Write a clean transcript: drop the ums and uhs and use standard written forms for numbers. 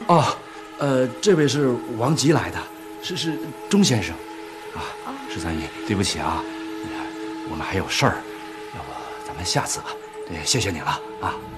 哦，这位是王吉来的，是钟先生，啊，13姨，对不起啊，我们还有事儿，要不咱们下次吧。对，谢谢你了啊。